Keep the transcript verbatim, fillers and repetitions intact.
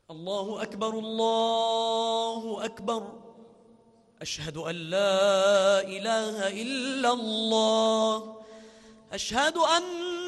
الله أكبر الله أكبر. أشهد أن لا إله إلا الله. أشهد أن